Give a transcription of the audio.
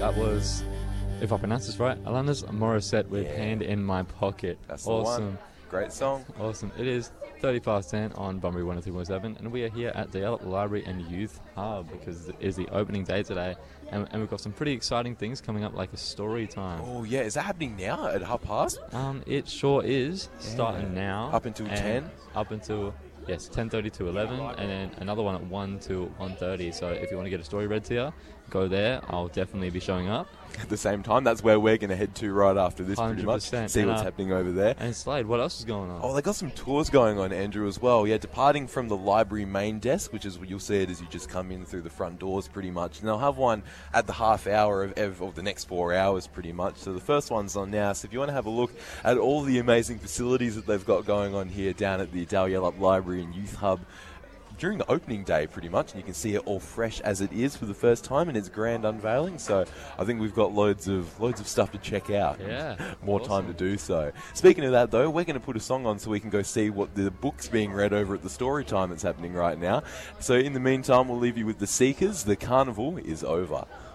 That was, if I pronounce this right, Alanis Morissette with Yeah. Hand in My Pocket. That's the Awesome. one. Great song. Awesome. It is 30 past 10 on Bunbury 103.7, and we are here at the Yallop Library and Youth Hub because it is the opening day today, and we've got some pretty exciting things coming up, like a story time. Oh, yeah. Is that happening now at past? It sure is, starting now. Up until and 10? Up until, yes, 10:30 to 11, and then another one at 1 to 1:30. So if you want to get a story read to you, go there. I'll definitely be showing up. At the same time, that's where we're going to head to right after this, pretty much. 100%. See And, what's happening over there. And Slade, what else is going on? Oh, they got some tours going on, Andrew, as well. Yeah, departing from the library main desk, which is what you'll see it as you just come in through the front doors, pretty much. And they'll have one at the half hour of the next 4 hours, pretty much. So the first one's on now. So if you want to have a look at all the amazing facilities that they've got going on here down at the Dal Yallop Library and Youth Hub, during the opening day, pretty much, and you can see it all fresh as it is for the first time in its grand unveiling. So I think we've got loads of stuff to check out. Yeah, More awesome. time to do so. Speaking of that, though, we're going to put a song on so we can go see what the book's being read over at the story time that's happening right now. So in the meantime, we'll leave you with The Seekers. The carnival is over.